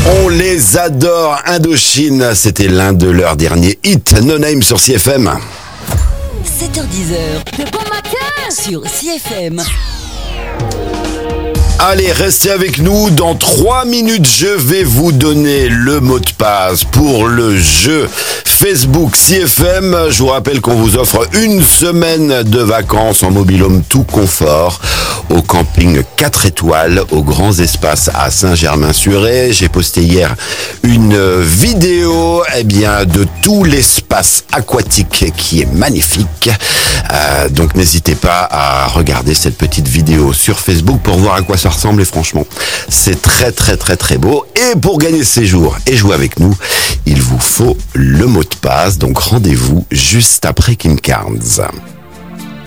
On les adore, Indochine, c'était l'un de leurs derniers hits, No Name sur CFM. 7h10, le bon matin sur CFM. Allez, restez avec nous. Dans 3 minutes, je vais vous donner le mot de passe pour le jeu Facebook CFM. Je vous rappelle qu'on vous offre une semaine de vacances en mobil-home tout confort au camping 4 étoiles aux grands espaces à Saint-Germain-sur-Aie. J'ai posté hier une vidéo de tout l'espace aquatique qui est magnifique. Donc n'hésitez pas à regarder cette petite vidéo sur Facebook pour voir à quoi ça ressemble, et franchement, c'est très très très très beau. Et pour gagner ce séjour et jouer avec nous, il vous faut le mot de passe. Donc rendez-vous juste après Kim Carnes.